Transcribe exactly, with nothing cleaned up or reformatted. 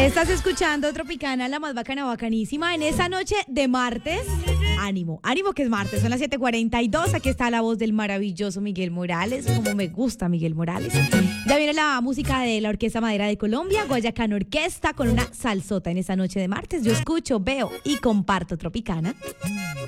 Estás escuchando Tropicana, la más bacana, bacanísima. En esa noche de martes, ánimo, ánimo que es martes, son las siete cuarenta y dos. Aquí está la voz del maravilloso Miguel Morales, como me gusta Miguel Morales. Ya viene la música de la Orquesta Madera de Colombia, Guayacán Orquesta, con una salsota en esa noche de martes. Yo escucho, veo y comparto Tropicana.